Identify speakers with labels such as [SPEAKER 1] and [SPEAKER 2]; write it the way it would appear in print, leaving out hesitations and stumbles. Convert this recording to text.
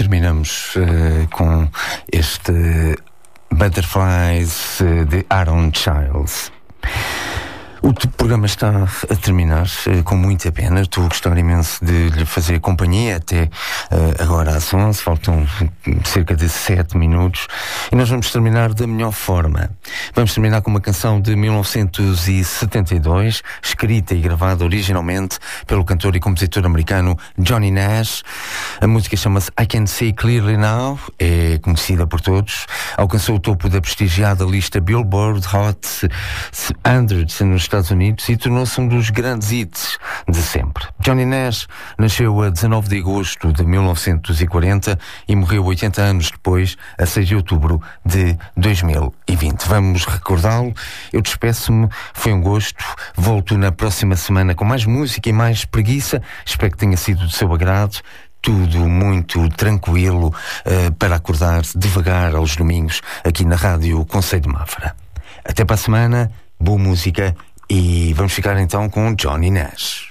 [SPEAKER 1] terminamos com este Butterflies de Aaron Childs. O programa está a terminar com muita pena. Estou a gostar imenso de lhe fazer companhia até agora às 11. Faltam cerca de 7 minutos e nós vamos terminar da melhor forma. Vamos terminar com uma canção de 1972, escrita e gravada originalmente pelo cantor e compositor americano Johnny Nash. A música chama-se I Can See Clearly Now, é conhecida por todos. Alcançou o topo da prestigiada lista Billboard Hot 100 nos Estados Unidos e tornou-se um dos grandes hits de sempre. Johnny Nash nasceu a 19 de agosto de 1940 e morreu 80 anos depois, a 6 de outubro de 2020. Vamos recordá-lo. Eu despeço-me, foi um gosto. Volto na próxima semana com mais música e mais preguiça. Espero que tenha sido do seu agrado. Tudo muito tranquilo para acordar devagar aos domingos aqui na Rádio Conselho de Mafra. Até para a semana, boa música e vamos ficar então com Johnny Nash.